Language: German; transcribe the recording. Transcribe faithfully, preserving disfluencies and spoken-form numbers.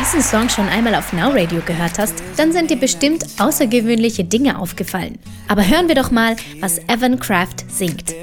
diesen Song schon einmal auf Now Radio gehört hast, dann sind dir bestimmt außergewöhnliche Dinge aufgefallen. Aber hören wir doch mal, was Evan Craft singt.